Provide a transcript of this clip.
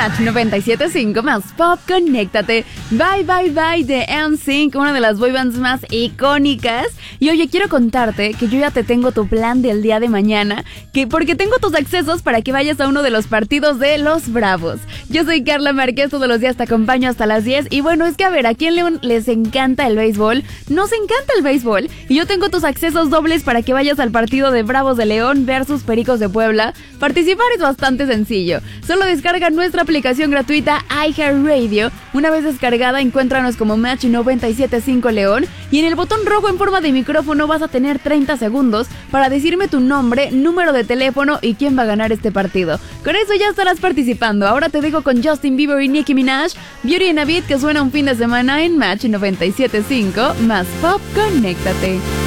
Match 97.5 más Pop, conéctate. Bye Bye Bye de NSYNC, una de las boybands más icónicas. Y oye, quiero contarte que yo ya te tengo tu plan del día de mañana, porque tengo tus accesos para que vayas a uno de los partidos de los Bravos. Yo soy Carla Márquez, todos los días te acompaño hasta las 10. Y bueno, es que a ver, aquí en León les encanta el béisbol, nos encanta el béisbol. Y yo tengo tus accesos dobles para que vayas al partido de Bravos de León versus Pericos de Puebla. Participar es bastante sencillo. Solo descarga nuestra aplicación gratuita iHeartRadio. Una vez descargada, encuéntranos como Match 97.5 León. Y en el botón rojo en forma de micrófono vas a tener 30 segundos para decirme tu nombre, número de teléfono y quién va a ganar este partido. Con eso ya estarás participando. Ahora te dejo con Justin Bieber y Nicki Minaj, Beauty and a Beat, que suena un fin de semana en Match 97.5 más Pop, conéctate.